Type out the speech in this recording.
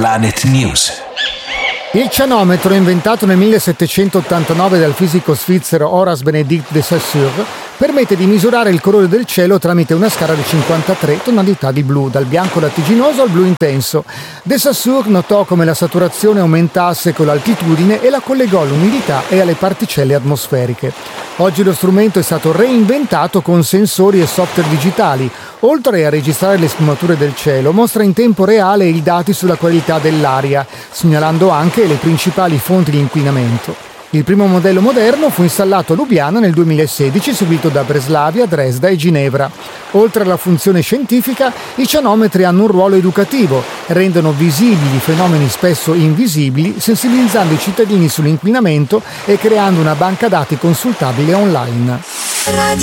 Planet News. Il cianometro, inventato nel 1789 dal fisico svizzero Horace Benedict de Saussure, permette di misurare il colore del cielo tramite una scala di 53 tonalità di blu, dal bianco lattiginoso al blu intenso. De Saussure notò come la saturazione aumentasse con l'altitudine e la collegò all'umidità e alle particelle atmosferiche. Oggi lo strumento è stato reinventato con sensori e software digitali. Oltre a registrare le sfumature del cielo, mostra in tempo reale i dati sulla qualità dell'aria, segnalando anche le principali fonti di inquinamento. Il primo modello moderno fu installato a Lubiana nel 2016, seguito da Breslavia, Dresda e Ginevra. Oltre alla funzione scientifica, i cianometri hanno un ruolo educativo, rendono visibili fenomeni spesso invisibili, sensibilizzando i cittadini sull'inquinamento e creando una banca dati consultabile online.